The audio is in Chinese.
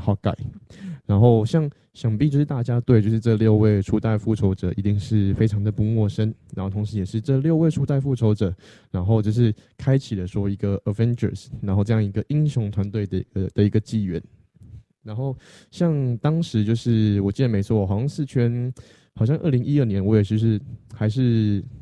Hawkeye。然后想必就是大家对就是这6位初代复仇者一定是非常的不陌生，然后同时也是这6位初代复仇者，然后就是开启了说一个 Avengers，然后这样一个英雄团队的一个纪元。然后像当时就是我记得没错，好像2012年我也就是还是